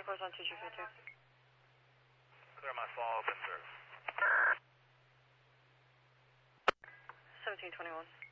Airport's on 2352. Clear my fall, open, sir. 1721.